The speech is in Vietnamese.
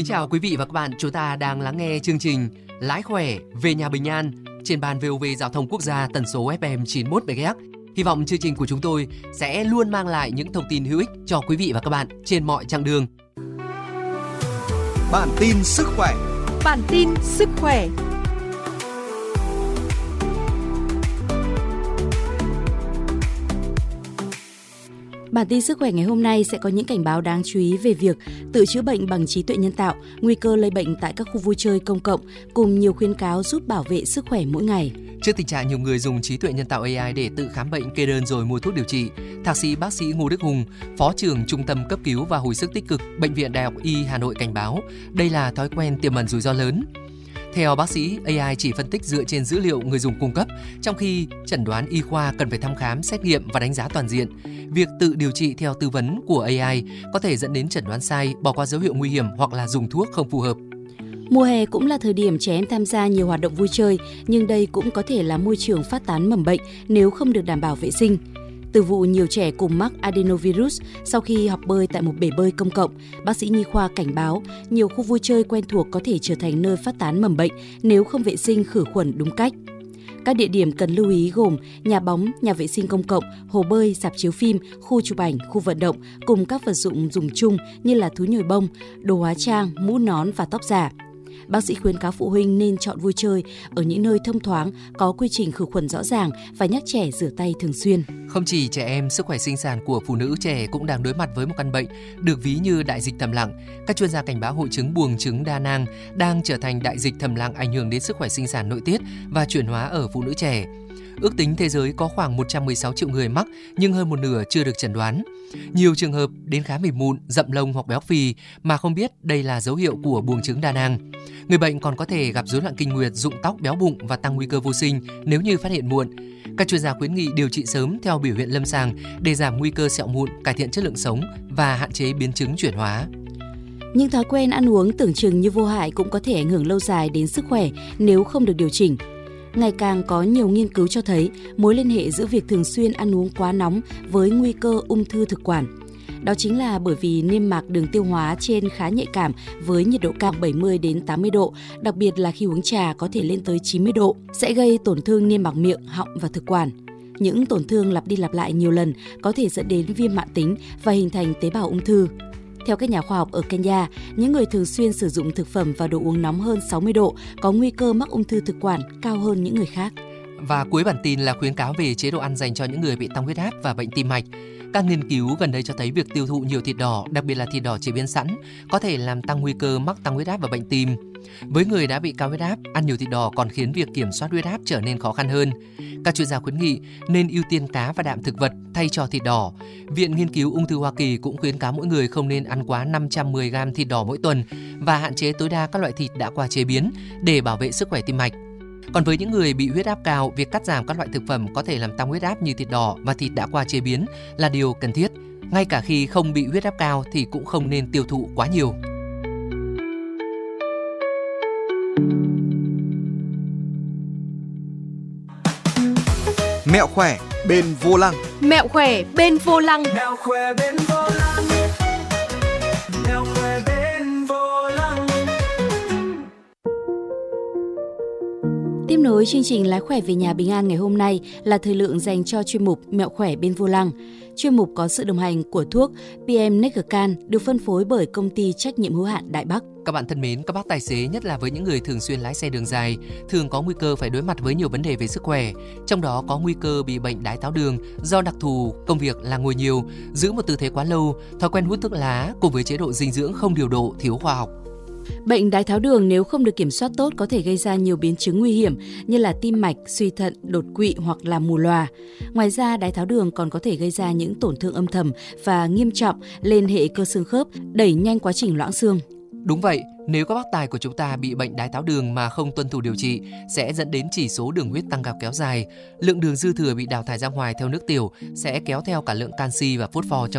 kính chào quý vị và các bạn, chúng ta đang lắng nghe chương trình Lái khỏe về nhà bình an trên ban VOV Giao thông Quốc gia tần số FM 91 MHz. Hy vọng chương trình của chúng tôi sẽ luôn mang lại những thông tin hữu ích cho quý vị và các bạn trên mọi chặng đường. Bản tin sức khỏe. Bản tin sức khỏe. Bản tin sức khỏe ngày hôm nay sẽ có những cảnh báo đáng chú ý về việc tự chữa bệnh bằng trí tuệ nhân tạo, nguy cơ lây bệnh tại các khu vui chơi công cộng, cùng nhiều khuyến cáo giúp bảo vệ sức khỏe mỗi ngày. Trước tình trạng nhiều người dùng trí tuệ nhân tạo AI để tự khám bệnh, kê đơn rồi mua thuốc điều trị, Thạc sĩ bác sĩ Ngô Đức Hùng, Phó trưởng Trung tâm Cấp cứu và Hồi sức tích cực Bệnh viện Đại học Y Hà Nội cảnh báo đây là thói quen tiềm ẩn rủi ro lớn. Theo bác sĩ, AI chỉ phân tích dựa trên dữ liệu người dùng cung cấp, trong khi chẩn đoán y khoa cần phải thăm khám, xét nghiệm và đánh giá toàn diện. Việc tự điều trị theo tư vấn của AI có thể dẫn đến chẩn đoán sai, bỏ qua dấu hiệu nguy hiểm hoặc là dùng thuốc không phù hợp. Mùa hè cũng là thời điểm trẻ em tham gia nhiều hoạt động vui chơi, nhưng đây cũng có thể là môi trường phát tán mầm bệnh nếu không được đảm bảo vệ sinh. Từ vụ nhiều trẻ cùng mắc adenovirus sau khi học bơi tại một bể bơi công cộng, bác sĩ nhi khoa cảnh báo nhiều khu vui chơi quen thuộc có thể trở thành nơi phát tán mầm bệnh nếu không vệ sinh khử khuẩn đúng cách. Các địa điểm cần lưu ý gồm nhà bóng, nhà vệ sinh công cộng, hồ bơi, rạp chiếu phim, khu chụp ảnh, khu vận động cùng các vật dụng dùng chung như là túi nhồi bông, đồ hóa trang, mũ nón và tóc giả. Bác sĩ khuyến cáo phụ huynh nên chọn vui chơi ở những nơi thông thoáng, có quy trình khử khuẩn rõ ràng và nhắc trẻ rửa tay thường xuyên. Không chỉ trẻ em, sức khỏe sinh sản của phụ nữ trẻ cũng đang đối mặt với một căn bệnh được ví như đại dịch thầm lặng. Các chuyên gia cảnh báo hội chứng buồng trứng đa nang đang trở thành đại dịch thầm lặng ảnh hưởng đến sức khỏe sinh sản nội tiết và chuyển hóa ở phụ nữ trẻ. Ước tính thế giới có khoảng 116 triệu người mắc nhưng hơn một nửa chưa được chẩn đoán. Nhiều trường hợp đến khám vì mụn, rậm lông hoặc béo phì mà không biết đây là dấu hiệu của buồng trứng đa nang. Người bệnh còn có thể gặp rối loạn kinh nguyệt, rụng tóc, béo bụng và tăng nguy cơ vô sinh nếu như phát hiện muộn. Các chuyên gia khuyến nghị điều trị sớm theo biểu hiện lâm sàng để giảm nguy cơ sẹo mụn, cải thiện chất lượng sống và hạn chế biến chứng chuyển hóa. Những thói quen ăn uống tưởng chừng như vô hại cũng có thể ảnh hưởng lâu dài đến sức khỏe nếu không được điều chỉnh. Ngày càng có nhiều nghiên cứu cho thấy mối liên hệ giữa việc thường xuyên ăn uống quá nóng với nguy cơ ung thư thực quản. Đó chính là bởi vì niêm mạc đường tiêu hóa trên khá nhạy cảm với nhiệt độ cao 70 đến 80 độ, đặc biệt là khi uống trà có thể lên tới 90 độ, sẽ gây tổn thương niêm mạc miệng, họng và thực quản. Những tổn thương lặp đi lặp lại nhiều lần có thể dẫn đến viêm mãn tính và hình thành tế bào ung thư. Theo các nhà khoa học ở Kenya, những người thường xuyên sử dụng thực phẩm và đồ uống nóng hơn 60 độ có nguy cơ mắc ung thư thực quản cao hơn những người khác. Và cuối bản tin là khuyến cáo về chế độ ăn dành cho những người bị tăng huyết áp và bệnh tim mạch. Các nghiên cứu gần đây cho thấy việc tiêu thụ nhiều thịt đỏ, đặc biệt là thịt đỏ chế biến sẵn, có thể làm tăng nguy cơ mắc tăng huyết áp và bệnh tim. Với người đã bị cao huyết áp, ăn nhiều thịt đỏ còn khiến việc kiểm soát huyết áp trở nên khó khăn hơn. Các chuyên gia khuyến nghị nên ưu tiên cá và đạm thực vật thay cho thịt đỏ. Viện Nghiên cứu Ung thư Hoa Kỳ cũng khuyến cáo mỗi người không nên ăn quá 510 g thịt đỏ mỗi tuần và hạn chế tối đa các loại thịt đã qua chế biến để bảo vệ sức khỏe tim mạch. Còn với những người bị huyết áp cao, việc cắt giảm các loại thực phẩm có thể làm tăng huyết áp như thịt đỏ và thịt đã qua chế biến là điều cần thiết. Ngay cả khi không bị huyết áp cao thì cũng không nên tiêu thụ quá nhiều. Mẹo khỏe bên vô lăng. Mẹo khỏe bên vô lăng. Mẹo khỏe bên vô lăng. Mẹo khỏe bên vô lăng. Tiếp nối chương trình Lái khỏe về nhà bình an ngày hôm nay là thời lượng dành cho chuyên mục Mẹo khỏe bên vô lăng. Chuyên mục có sự đồng hành của thuốc PM Neckercan được phân phối bởi công ty trách nhiệm hữu hạn Đại Bắc. Các bạn thân mến, các bác tài xế, nhất là với những người thường xuyên lái xe đường dài, thường có nguy cơ phải đối mặt với nhiều vấn đề về sức khỏe. Trong đó có nguy cơ bị bệnh đái tháo đường do đặc thù công việc là ngồi nhiều, giữ một tư thế quá lâu, thói quen hút thuốc lá cùng với chế độ dinh dưỡng không điều độ, thiếu khoa học. Bệnh đái tháo đường nếu không được kiểm soát tốt có thể gây ra nhiều biến chứng nguy hiểm như là tim mạch, suy thận, đột quỵ hoặc là mù lòa. Ngoài ra, đái tháo đường còn có thể gây ra những tổn thương âm thầm và nghiêm trọng lên hệ cơ xương khớp, đẩy nhanh quá trình loãng xương. Đúng vậy, nếu các bác tài của chúng ta bị bệnh đái tháo đường mà không tuân thủ điều trị sẽ dẫn đến chỉ số đường huyết tăng cao kéo dài. Lượng đường dư thừa bị đào thải ra ngoài theo nước tiểu sẽ kéo theo cả lượng canxi và phosphor trong